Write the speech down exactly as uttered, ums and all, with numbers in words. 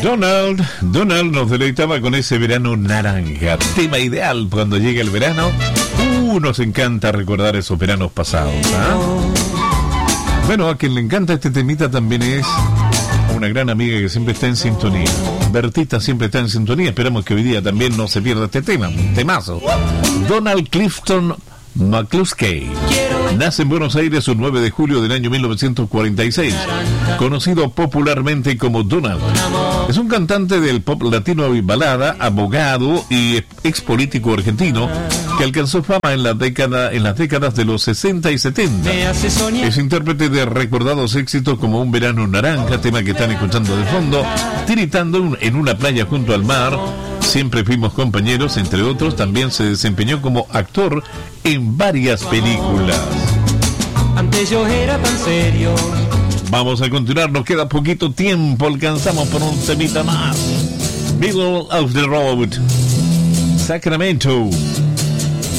Donald, Donald nos deleitaba con ese verano naranja, tema ideal cuando llega el verano. Uh, nos encanta recordar esos veranos pasados, ¿eh? Bueno, a quien le encanta este temita también es una gran amiga que siempre está en sintonía. Bertita siempre está en sintonía. Esperamos que hoy día también no se pierda este tema, un temazo. Donald Clifton McCluskey nace en Buenos Aires un nueve de julio del año mil novecientos cuarenta y seis, conocido popularmente como Donald. Es un cantante del pop latino y balada, abogado y ex político argentino que alcanzó fama en la década, en las décadas de los sesenta y setenta. Es intérprete de recordados éxitos como Un verano naranja, tema que están escuchando de fondo, Tiritando en una playa junto al mar, Siempre fuimos compañeros, entre otros. También se desempeñó como actor en varias películas. Antes yo era tan serio. Vamos a continuar, nos queda poquito tiempo, alcanzamos por un temita más. Middle of the Road, Sacramento.